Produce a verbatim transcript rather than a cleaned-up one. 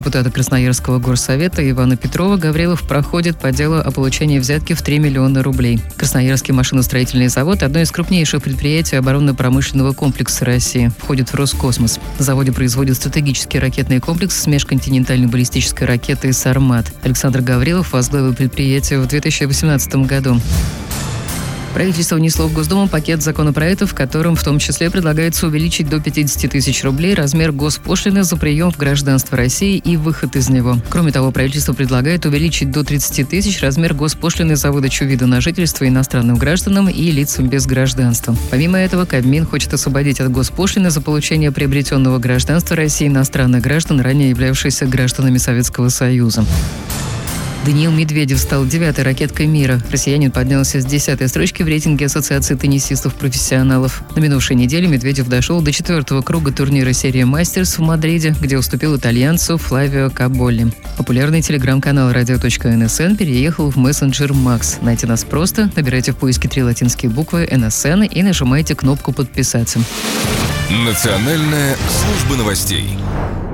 Депутата Красноярского горсовета Ивана Петрова Гаврилов проходит по делу о получении взятки в три миллиона рублей. Красноярский машиностроительный завод – одно из крупнейших предприятий оборонно-промышленного комплекса России. Входит в Роскосмос. На заводе производят стратегический ракетный комплекс с межконтинентальной баллистической ракетой «Сармат». Александр Гаврилов возглавил предприятие в две тысячи восемнадцатом году. Правительство внесло в Госдуму пакет законопроектов, в котором в том числе предлагается увеличить до пятидесяти тысяч рублей размер госпошлины за прием в гражданство России и выход из него. Кроме того, правительство предлагает увеличить до тридцати тысяч размер госпошлины за выдачу вида на жительство иностранным гражданам и лицам без гражданства. Помимо этого, Кабмин хочет освободить от госпошлины за получение приобретенного гражданства России иностранных граждан, ранее являвшихся гражданами Советского Союза. Даниил Медведев стал девятой ракеткой мира. Россиянин поднялся с десятой строчки в рейтинге Ассоциации теннисистов-профессионалов. На минувшей неделе Медведев дошел до четвертого круга турнира серии «Мастерс» в Мадриде, где уступил итальянцу Флавио Каболли. Популярный телеграм-канал радио точка эн эс эн переехал в мессенджер Макс. Найти нас просто, набирайте в поиске три латинские буквы эн эс эн и нажимайте кнопку «Подписаться». Национальная служба новостей.